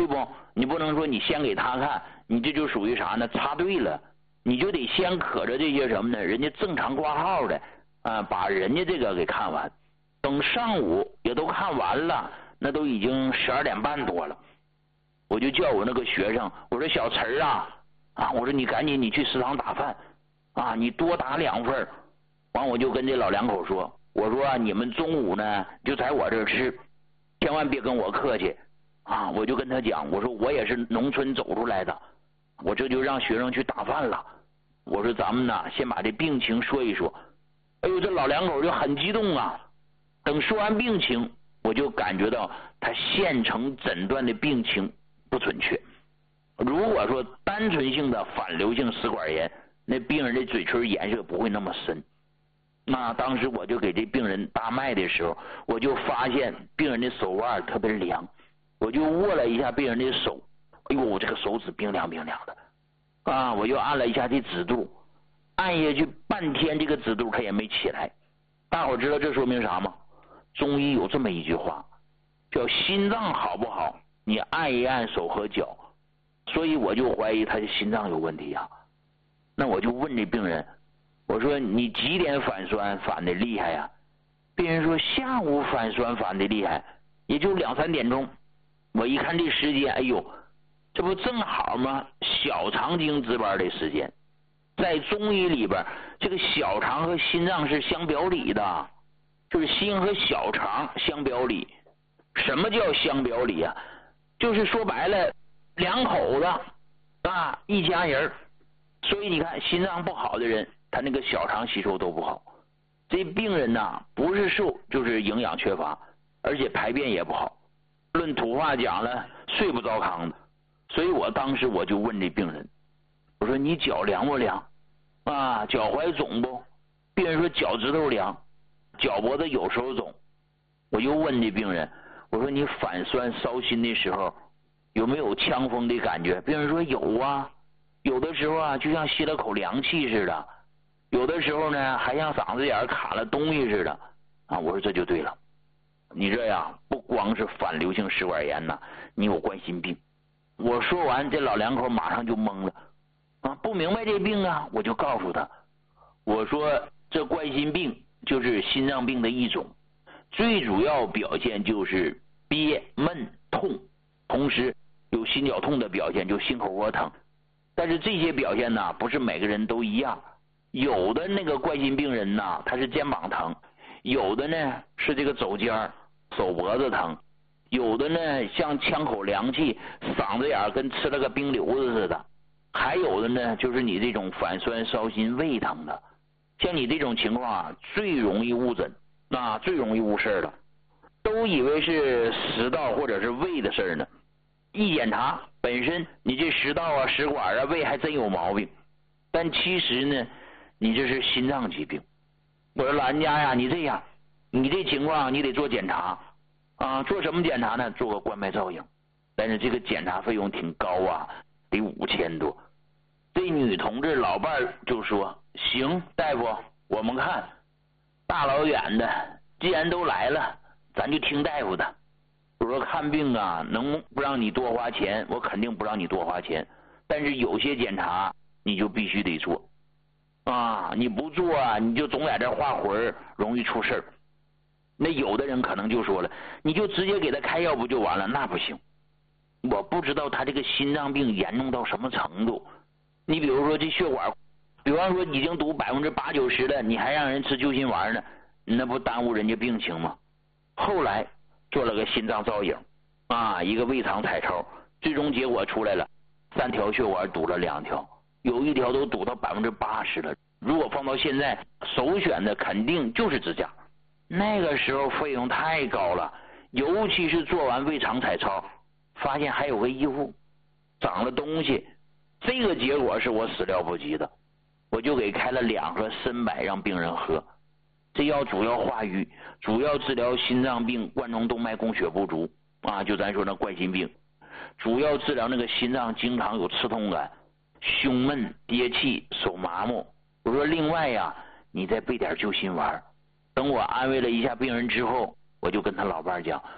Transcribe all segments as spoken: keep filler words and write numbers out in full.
对不？你不能说你先给他看，你这就属于啥呢？插队了。你就得先可着这些什么呢？人家正常挂号的啊，把人家这个给看完。等上午也都看完了，那都已经十二点半多了。我就叫我那个学生，我说小陈儿啊啊，我说你赶紧你去食堂打饭啊，你多打两份。完我就跟这老两口说，我说、啊、你们中午呢就在我这儿吃，千万别跟我客气啊！我就跟他讲，我说我也是农村走出来的，我这就让学生去打饭了。我说咱们呢先把这病情说一说。哎呦，这老两口就很激动啊。等说完病情，我就感觉到他现成诊断的病情不准确。如果说单纯性的反流性食管炎，那病人的嘴唇颜色不会那么深。那当时我就给这病人搭脉的时候，我就发现病人的手腕特别凉，我就握了一下病人的手，哎呦，这个手指冰凉冰凉的啊！我又按了一下这指肚，按下去半天，这个指肚它也没起来。大伙知道这说明啥吗？中医有这么一句话，叫心脏好不好，你按一按手和脚。所以我就怀疑他的心脏有问题啊。那我就问这病人，我说你几点反酸反的厉害呀？病人说下午反酸反的厉害，也就两三点钟。我一看这时间，哎呦，这不正好吗？小肠经值班的时间。在中医里边，这个小肠和心脏是相表里的，就是心和小肠相表里。什么叫相表里啊？就是说白了，两口子啊，一家人。所以你看，心脏不好的人，他那个小肠吸收都不好。这病人呐，不是瘦就是营养缺乏，而且排便也不好。论土话讲了，睡不着炕的。所以我当时我就问这病人，我说你脚凉不凉啊？脚踝肿不？病人说脚趾头凉，脚脖子有时候肿。我又问这病人，我说你反酸烧心的时候有没有呛风的感觉？病人说有啊，有的时候啊就像吸了口凉气似的，有的时候呢还像嗓子眼卡了东西似的啊。我说这就对了，你这样不光是反流性食管炎呐，你有冠心病。我说完，这老两口马上就懵了啊，不明白这病啊。我就告诉他，我说这冠心病就是心脏病的一种，最主要表现就是憋闷痛，同时有心绞痛的表现，就心口窝疼。但是这些表现呢，不是每个人都一样。有的那个冠心病人呢，他是肩膀疼；有的呢是这个肘尖、手脖子疼；有的呢像呛口凉气，嗓子眼跟吃了个冰瘤子似的；还有的呢就是你这种反酸烧心胃疼的。像你这种情况啊，最容易误诊，那最容易误事了，都以为是食道或者是胃的事呢。一检查，本身你这食道啊、食管啊、胃还真有毛病，但其实呢，你这是心脏疾病。我说老人家呀，你这样，你这情况你得做检查啊，做什么检查呢？做个冠脉造影，但是这个检查费用挺高啊，得五千多。这女同志老伴儿就说：“行，大夫，我们看，大老远的，既然都来了，咱就听大夫的。”我说看病啊，能不让你多花钱，我肯定不让你多花钱，但是有些检查你就必须得做啊，你不做啊，你就总在这画魂，容易出事儿。那有的人可能就说了，你就直接给他开药不就完了？那不行，我不知道他这个心脏病严重到什么程度。你比如说这血管，比方说已经堵百分之八九十了，你还让人吃救心丸呢，那不耽误人家病情吗？后来做了个心脏造影啊，一个胃肠彩超，最终结果出来了，三条血管堵了两条，有一条都堵到百分之八十了。如果放到现在，首选的肯定就是支架。那个时候费用太高了，尤其是做完胃肠彩超，发现还有个异物，长了东西，这个结果是我始料不及的。我就给开了两盒参柏让病人喝。这药主要化瘀，主要治疗心脏病冠状动脉供血不足啊，就咱说那冠心病，主要治疗那个心脏经常有刺痛感、胸闷、憋气、手麻木。我说另外呀，你再备点救心丸。等我安慰了一下病人之后，我就跟他老伴讲，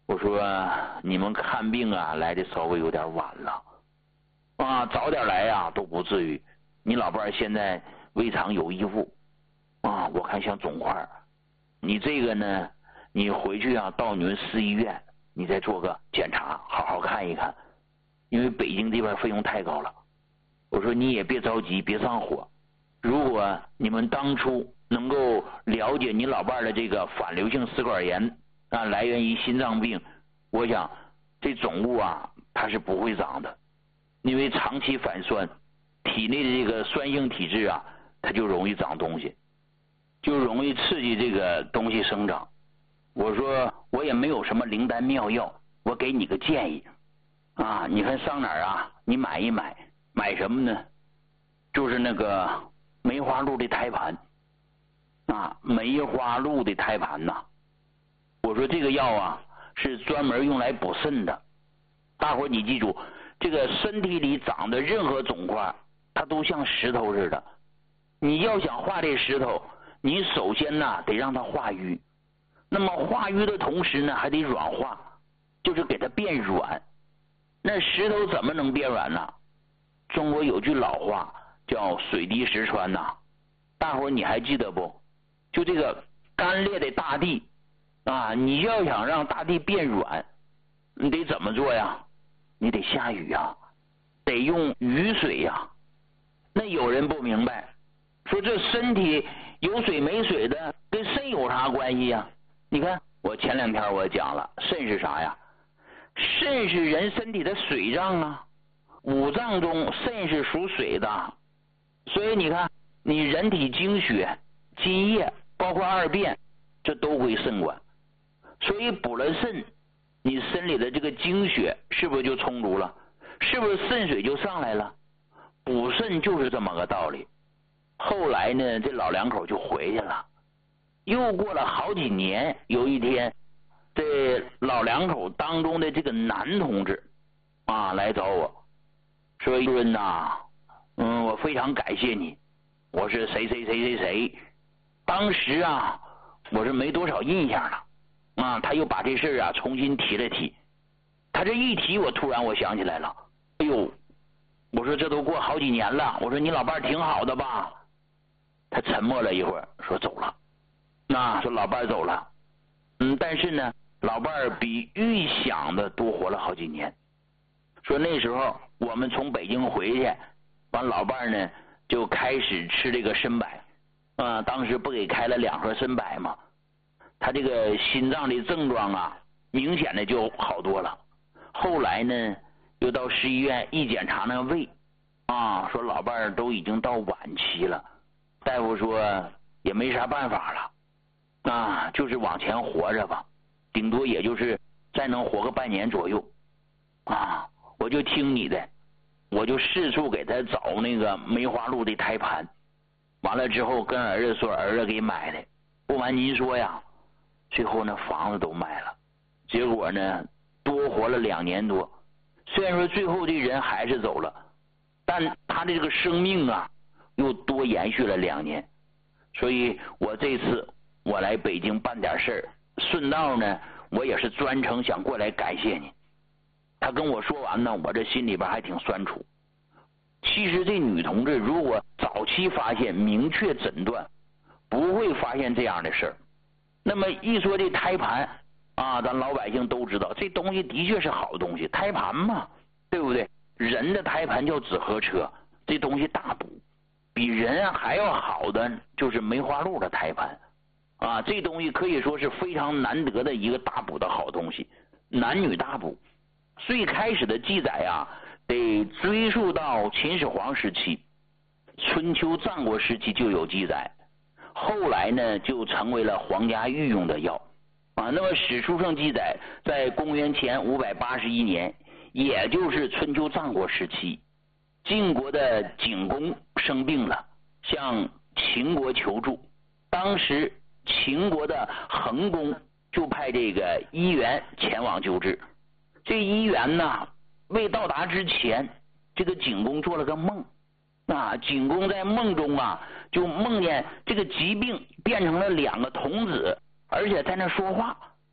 我说你们看病啊来的稍微有点晚了啊，早点来呀、啊、都不至于。你老伴现在胃肠有异物啊，我看像肿块。你这个呢，你回去啊到你们市医院，你再做个检查，好好看一看，因为北京这边费用太高了。我说你也别着急，别上火。如果你们当初能够了解你老伴的这个反流性食管炎啊，来源于心脏病，我想这肿物啊它是不会长的，因为长期反酸，体内的这个酸性体质啊，它就容易长东西，就容易刺激这个东西生长。我说我也没有什么灵丹妙药，我给你个建议啊，你看上哪儿啊，你买一买。买什么呢？就是那个梅花鹿的胎盘啊，梅花鹿的胎盘呐、啊。我说这个药啊是专门用来补肾的。大伙儿你记住，这个身体里长的任何肿块，它都像石头似的。你要想化这石头，你首先呢得让它化瘀。那么化瘀的同时呢，还得软化，就是给它变软。那石头怎么能变软呢？中国有句老话叫水滴石穿呐、啊，大伙儿你还记得不？就这个干裂的大地啊，你要想让大地变软，你得怎么做呀？你得下雨呀，得用雨水呀。那有人不明白，说这身体有水没水的跟肾有啥关系呀？你看我前两天我讲了，肾是啥呀？肾是人身体的水脏啊。五脏中肾是属水的，所以你看你人体经血、津液包括二便，这都归肾管。所以补了肾，你身里的这个精血是不是就充足了？是不是肾水就上来了？补肾就是这么个道理。后来呢，这老两口就回去了。又过了好几年，有一天这老两口当中的这个男同志啊来找我说，主任呐，嗯，我非常感谢你，我是谁谁谁谁谁。当时啊我是没多少印象了啊，他又把这事啊重新提了提。他这一提，我突然我想起来了，哎呦，我说这都过好几年了，我说你老伴挺好的吧？他沉默了一会儿，说走了。那说老伴走了，嗯，但是呢，老伴比预想的多活了好几年。说那时候我们从北京回去，完老伴呢就开始吃这个参柏，啊，当时不给开了两盒参柏吗？他这个心脏的症状啊，明显的就好多了。后来呢，又到市医院一检查那胃，啊，说老伴都已经到晚期了，大夫说也没啥办法了，啊，就是往前活着吧，顶多也就是再能活个半年左右，啊。我就听你的，我就四处给他找那个梅花鹿的胎盘，完了之后跟儿子说，儿子给买的。不瞒您说呀，最后那房子都卖了，结果呢多活了两年多。虽然说最后这人还是走了，但他的这个生命啊又多延续了两年。所以我这次我来北京办点事儿，顺道呢我也是专程想过来感谢你。他跟我说完呢，我这心里边还挺酸楚。其实这女同志如果早期发现，明确诊断，不会发现这样的事儿。那么一说这胎盘啊，咱老百姓都知道，这东西的确是好东西，胎盘嘛，对不对？人的胎盘叫紫河车，这东西大补。比人还要好的就是梅花鹿的胎盘啊，这东西可以说是非常难得的一个大补的好东西，男女大补。最开始的记载啊，得追溯到秦始皇时期，春秋战国时期就有记载，后来呢就成为了皇家御用的药啊。那么史书上记载，在公元前五百八十一年，也就是春秋战国时期，晋国的景公生病了，向秦国求助。当时秦国的桓公就派这个医元前往救治。这医元呢，未到达之前，这个景公做了个梦啊，景公在梦中啊，就梦见这个疾病变成了两个童子，而且在那说话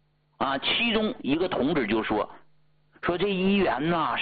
啊，其中一个同志就说说这医员呐